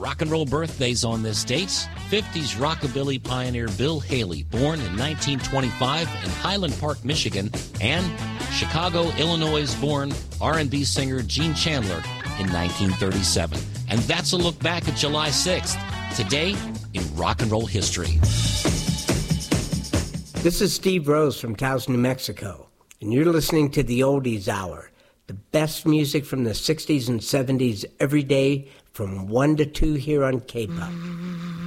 rock and roll birthdays on this date. 50s rockabilly pioneer Bill Haley, born in 1925 in Highland Park, Michigan, and Chicago, Illinois-born R&B singer Gene Chandler in 1937. And that's a look back at July 6th, today in rock and roll history. This is Steve Rose from Taos, New Mexico, and you're listening to the Oldies Hour, the best music from the 60s and 70s every day from 1 to 2 here on K-Pop.